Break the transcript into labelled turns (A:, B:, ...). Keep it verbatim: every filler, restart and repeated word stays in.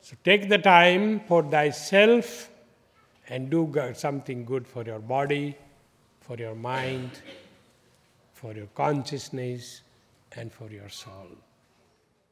A: So take the time for thyself and do go- something good for your body, for your mind, for your consciousness, and for your soul.